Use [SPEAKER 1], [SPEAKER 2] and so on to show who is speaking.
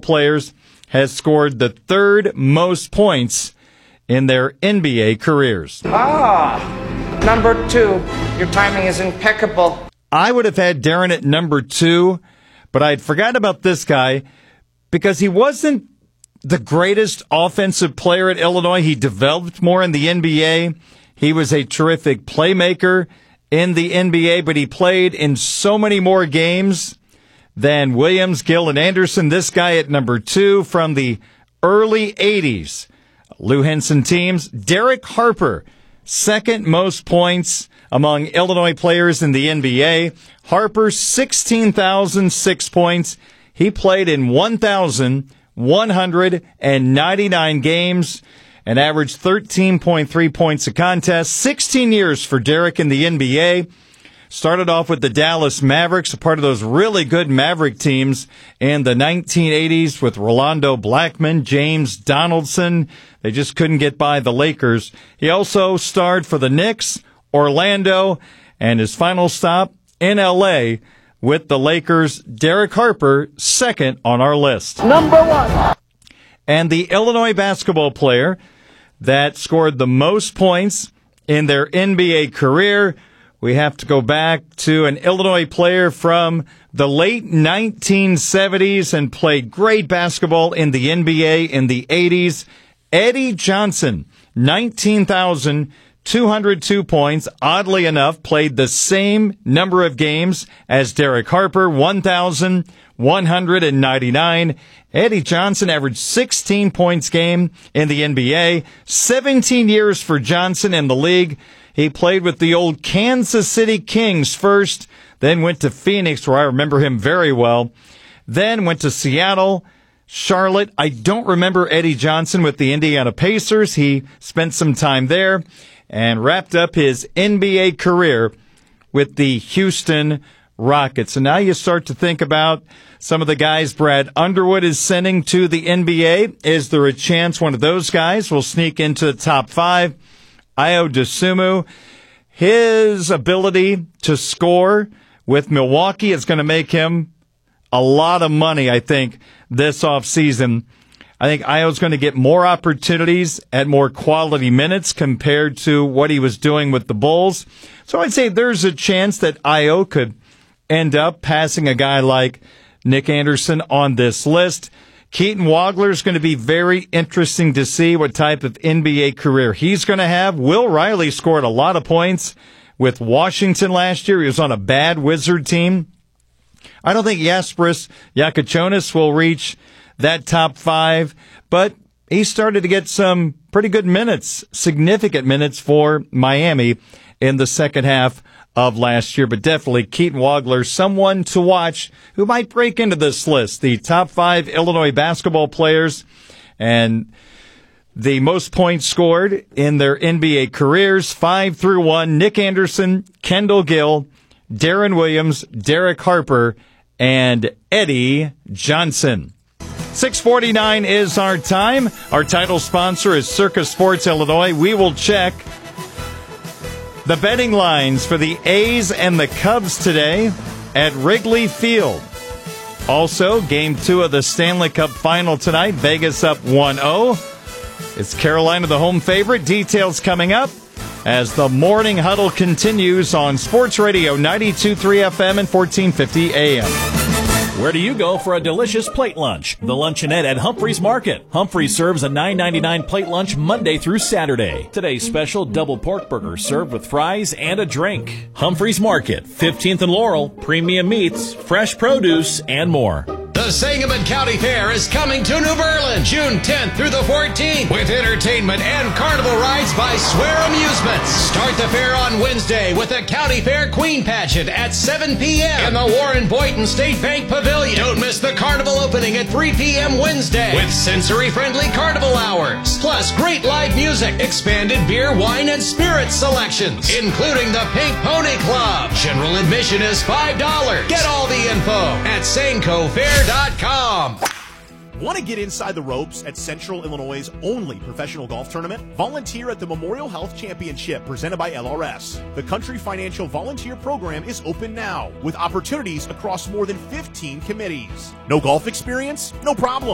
[SPEAKER 1] players has scored the third most points in their NBA careers.
[SPEAKER 2] Number 2. Your timing is impeccable.
[SPEAKER 1] I would have had Darren at number 2, but I'd forgotten about this guy because he wasn't the greatest offensive player at Illinois. He developed more in the NBA. He was a terrific playmaker in the NBA, but he played in so many more games than Williams, Gill, and Anderson. This guy at number 2 from the early 80s. Lou Henson teams. Derek Harper, second most points among Illinois players in the NBA. Harper, 16,006 points. He played in 1,199 games and averaged 13.3 points a contest. 16 years for Derek in the NBA. Started off with the Dallas Mavericks, a part of those really good Maverick teams in the 1980s with Rolando Blackman, James Donaldson. They just couldn't get by the Lakers. He also starred for the Knicks, Orlando, and his final stop in L.A. with the Lakers. Derek Harper, second on our list.
[SPEAKER 3] Number 1.
[SPEAKER 1] And the Illinois basketball player that scored the most points in their NBA career, we have to go back to an Illinois player from the late 1970s and played great basketball in the NBA in the 80s. Eddie Johnson, 19,202 points. Oddly enough, played the same number of games as Derek Harper, 1,199. Eddie Johnson averaged 16 points game in the NBA. 17 years for Johnson in the league. He played with the old Kansas City Kings first, then went to Phoenix, where I remember him very well. Then went to Seattle, Charlotte. I don't remember Eddie Johnson with the Indiana Pacers. He spent some time there and wrapped up his NBA career with the Houston Rockets. And now you start to think about some of the guys Brad Underwood is sending to the NBA. Is there a chance one of those guys will sneak into the top 5? Ayo Dosunmu, his ability to score with Milwaukee is going to make him a lot of money, I think, this offseason. I think Ayo's going to get more opportunities at more quality minutes compared to what he was doing with the Bulls. So I'd say there's a chance that Ayo could end up passing a guy like Nick Anderson on this list. Keaton Wagler is going to be very interesting to see what type of NBA career he's going to have. Will Riley scored a lot of points with Washington last year. He was on a bad Wizard team. I don't think Jasperis Jakučionis will reach that top 5, but he started to get some pretty good minutes, significant minutes for Miami in the second half of last year. But definitely Keaton Wagler, someone to watch who might break into this list. The top 5 Illinois basketball players and the most points scored in their NBA careers, 5 through 1, Nick Anderson, Kendall Gill, Darren Williams, Derek Harper, and Eddie Johnson. 6:49 is our time. Our title sponsor is Circa Sports Illinois. We will check the betting lines for the A's and the Cubs today at Wrigley Field. Also, Game 2 of the Stanley Cup Final tonight. Vegas up 1-0. It's Carolina the home favorite. Details coming up as the Morning Huddle continues on Sports Radio 92.3 FM and 1450 AM.
[SPEAKER 4] Where do you go for a delicious plate lunch? The Luncheonette at Humphreys Market. Humphreys serves a $9.99 plate lunch Monday through Saturday. Today's special double pork burger served with fries and a drink. Humphreys Market, 15th and Laurel, premium meats, fresh produce, and more.
[SPEAKER 5] The Sangamon County Fair is coming to New Berlin June 10th through the 14th with entertainment and carnival rides by Swear Amusements. Start the fair on Wednesday with the County Fair Queen Pageant at 7 p.m. in the Warren Boynton State Bank Pavilion. Don't miss the carnival opening at 3 p.m. Wednesday with sensory-friendly carnival hours. Plus great live music, expanded beer, wine, and spirits selections, including the Pink Pony Club. General admission is $5. Get all the info at SancoFair.com.
[SPEAKER 6] Want to get inside the ropes at Central Illinois' only professional golf tournament? Volunteer at the Memorial Health Championship presented by LRS. The Country Financial Volunteer Program is open now with opportunities across more than 15 committees. No golf experience? No problem.